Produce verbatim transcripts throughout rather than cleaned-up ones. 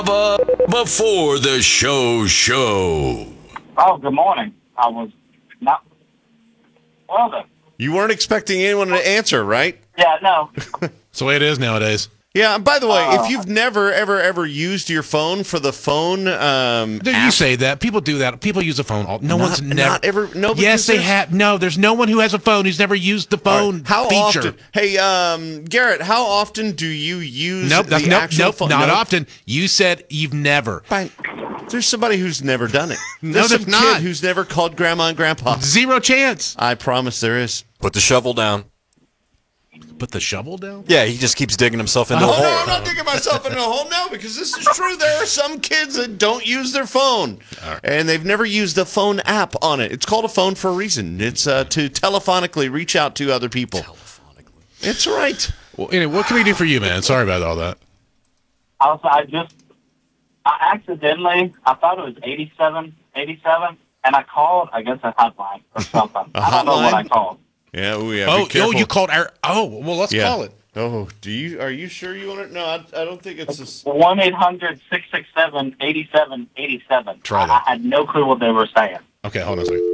Before the show show. Oh, good morning. I was not. Well then. You weren't expecting anyone to answer, right? Yeah, no. It's the way it is nowadays. Yeah, and by the way, Uh, if you've never, ever, ever used your phone for the phone um, Dude, app, you say that. People do that. People use a phone. All, no Not- one's never. not ever- no, Yes, because they there's- have. No, there's no one who has a phone who's never used the all phone right, how feature. often? Hey, um, Garrett, how often do you use Nope, that's the nope, actual nope, phone? not No? often. You said you've never. Fine. There's somebody who's never done it. No, There's there's some not. kid who's never called grandma and grandpa. Zero chance. I promise there is. Put the shovel down. Put the shovel down. Yeah, he just keeps digging himself into Oh, a hole. no, I'm not digging myself into a hole now because this is true. There are some kids that don't use their phone, and they've never used a phone app on it. It's called a phone for a reason. It's uh, to telephonically reach out to other people. Telephonically. It's right. Well, anyway, what can we do for you, man? Sorry about all that. Also, I just, I accidentally, I thought it was eighty-seven, eighty-seven, and I called, I guess, a hotline or something. A I don't know what hotline? I called. Yeah, oh, yeah. Oh, be oh, careful. you called our. Oh, well, let's Yeah. call it. Oh, do you? Are you sure you want it? No, I, I don't think it's this. one eight hundred six six seven eight seven eight seven. Try I, that. I had no clue what they were saying. Okay, hold on a second.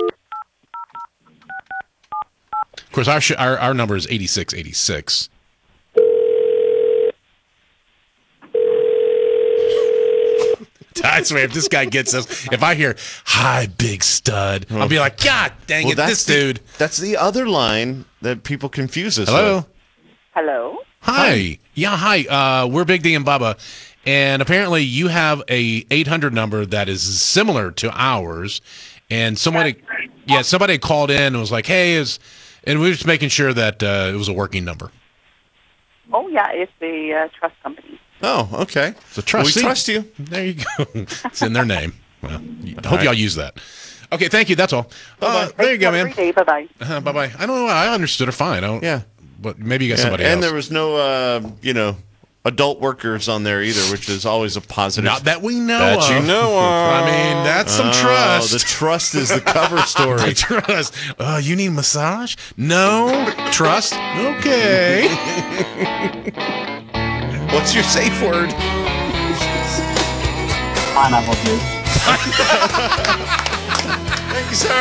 Of course, our sh- our our number is eighty-six eighty-six. I swear, if this guy gets us, if I hear "Hi, big stud," I'll be like, "God dang Well, it, that's this the, dude." That's the other line that people confuse us Hello. with. Hello? Hi. Yeah, hi. Uh, we're Big D and Bubba, and apparently you have a eight hundred number that is similar to ours, and somebody, yeah, somebody called in and was like, "Hey, is," and we were just making sure that uh, it was a working number. Oh, yeah, it's the uh, trust company. Oh, okay. So trust. We see? trust you. There you go. It's in their name. Well, I hope right. y'all use that. Okay, thank you. That's all. Uh, there you go, man. Every day, bye-bye. Uh, bye bye. I don't know. I understood her fine. I don't. Yeah. But maybe you got Yeah, somebody and else. there was no, uh, you know, adult workers on there either, which is always a positive. Not that we know That of. you know of. I mean, that's some Oh, trust. the trust is the cover story. Trust. Oh, you need massage? No. Trust? Okay. What's your safe word? Pineapple juice. Thank you, sir.